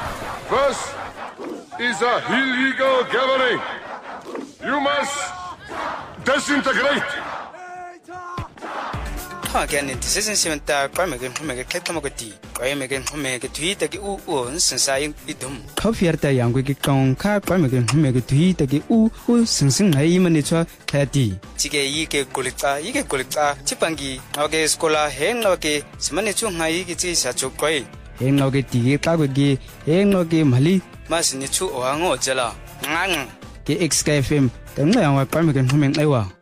First is a illegal gathering. You must disintegrate. Again, decision seventh, Carmagan Homega Katamagati, Carmagan Homega Tweet, the U, since I idum. Coffeerta young wicked con car Carmagan Homega Tweet, the U, since I imanitua, Tati. Tige Yike Kulita, Yike Kulita, Chipangi, Noge Scola, Henoge, Smanitu Haigiti, such a quay. Henoge Tige Kagagi, Henoge Mali, Masinitu or Ango Jella. Nang, the XKFM, the Carmagan Homing Ewa.